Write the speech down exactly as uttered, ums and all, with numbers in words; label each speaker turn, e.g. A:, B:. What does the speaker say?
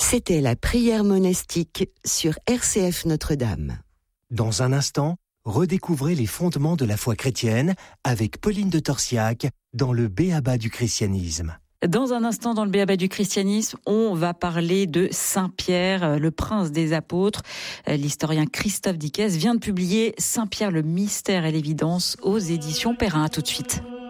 A: C'était la prière monastique sur R C F Notre-Dame.
B: Dans un instant, redécouvrez les fondements de la foi chrétienne avec Pauline de Torsiac dans le B.A.B.A. du christianisme.
C: Dans un instant, dans le B A B A du christianisme, on va parler de Saint Pierre, le prince des apôtres. L'historien Christophe Dickès vient de publier Saint Pierre, le mystère et l'évidence aux éditions Perrin. À tout de suite.